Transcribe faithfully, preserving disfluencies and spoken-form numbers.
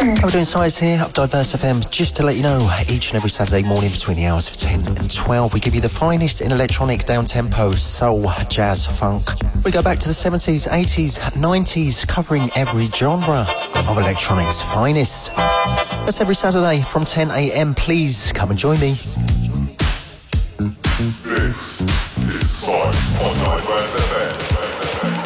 How we doing, Size here of Diverse F M? Just to let you know, each and every Saturday morning between the hours of ten and twelve, we give you the finest in electronic, down-tempo, soul, jazz, funk. We go back to the seventies, eighties, nineties, covering every genre of electronic's finest. That's every Saturday from ten a m. Please come and join me. This is Size on Diverse F M.